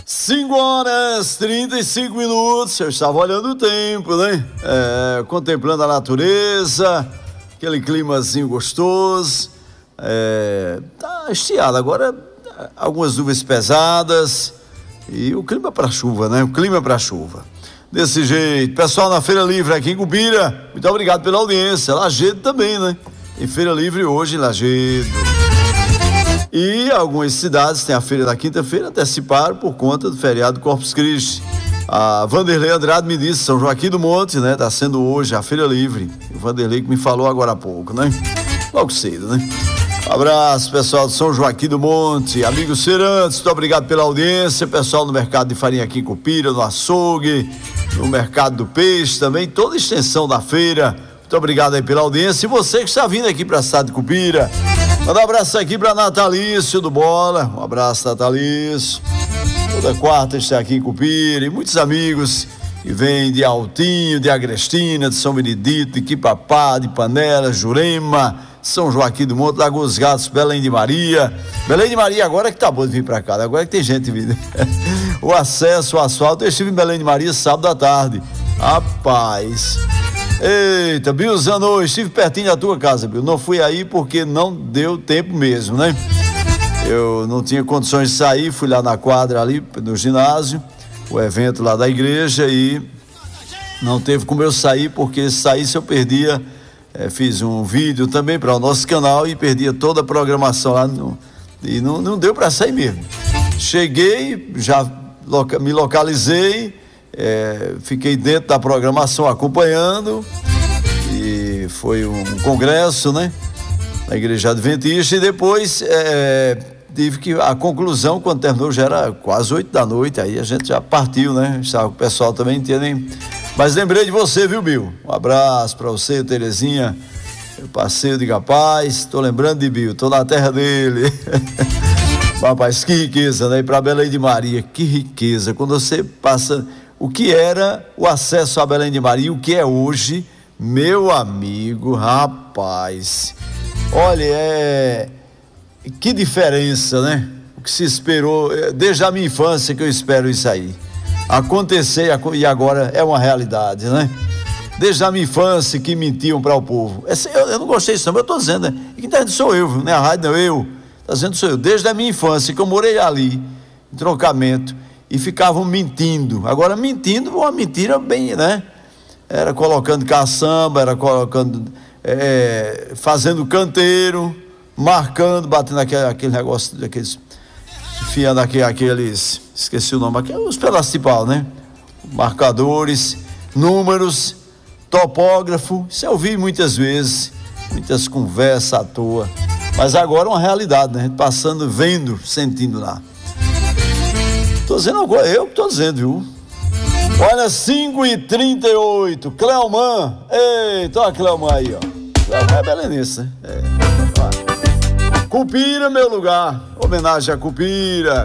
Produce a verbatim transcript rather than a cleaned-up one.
cinco horas, trinta e cinco minutos, eu estava olhando o tempo, né? É, contemplando a natureza, aquele climazinho gostoso, é, tá estiado, agora algumas nuvens pesadas e o clima para chuva, né? O clima para chuva. Desse jeito, pessoal na Feira Livre aqui em Cupira, muito obrigado pela audiência, Lajedo também, né? Tem Feira Livre hoje em Lajedo. E algumas cidades têm a feira da quinta-feira, anteciparam por conta do feriado Corpus Christi. A Vanderlei Andrade me disse, São Joaquim do Monte, né? Tá sendo hoje a Feira Livre. O Vanderlei que me falou agora há pouco, né? Logo cedo, né? Um abraço, pessoal de São Joaquim do Monte, amigos feirantes, muito obrigado pela audiência, pessoal no mercado de farinha aqui em Cupira, no açougue, no mercado do peixe também, toda a extensão da feira. Muito obrigado aí pela audiência. E você que está vindo aqui para a cidade de Cupira, manda um abraço aqui para Natalício do Bola. Um abraço, Natalício. Toda quarta está aqui em Cupira. E muitos amigos que vêm de Altinho, de Agrestina, de São Benedito, de Quipapá, de Panela, Jurema, São Joaquim do Monte, Lagoas Gatos, Belém de Maria. Belém de Maria agora que tá bom de vir para cá, agora que tem gente vindo. O acesso, o asfalto. Eu estive em Belém de Maria sábado à tarde. Rapaz. Eita, Bilzano, estive pertinho da tua casa, Bil. Não fui aí porque não deu tempo mesmo, né? Eu não tinha condições de sair, fui lá na quadra ali, no ginásio, o evento lá da igreja, e não teve como eu sair, porque se saísse eu perdia, é, fiz um vídeo também para o nosso canal e perdia toda a programação lá, no, e não, não deu para sair mesmo. Cheguei, já loca, me localizei, É, fiquei dentro da programação acompanhando, e foi um congresso, né, na Igreja Adventista, e depois é, tive que, a conclusão, quando terminou, já era quase oito da noite, aí a gente já partiu, né, estava com o pessoal também, entendem? Mas lembrei de você, viu, Bill? Um abraço para você, Terezinha, meu parceiro de capaz, tô lembrando de Bill, tô na terra dele. Rapaz, que riqueza, né? E para Belém de Maria, que riqueza, quando você passa o que era o acesso a Belém de Maria, o que é hoje, meu amigo, rapaz, olha, é, que diferença, né? O que se esperou, desde a minha infância que eu espero isso aí, acontecer e agora é uma realidade, né? Desde a minha infância que mentiam para o povo, eu, eu não gostei disso não, eu estou dizendo, né? E quem está dizendo sou eu, não é a rádio, não, eu, está dizendo sou eu, desde a minha infância que eu morei ali, em Trocamento, e ficavam mentindo, agora mentindo, uma mentira bem, né? Era colocando caçamba, era colocando, é, fazendo canteiro, marcando, batendo aquele, aquele negócio, daqueles, enfiando aqui, aqueles, esqueci o nome, aqui, os pedaços de pau, né? Marcadores, números, topógrafo, isso eu vi muitas vezes, muitas conversas à toa, mas agora é uma realidade, né? Passando, vendo, sentindo lá. Tô dizendo agora, eu que tô dizendo, viu? Olha, cinco e trinta e oito, Cleoman, eita, olha a Cleoman aí, ó. Cleoman é belenense, né? É. Cupira, meu lugar, homenagem a Cupira.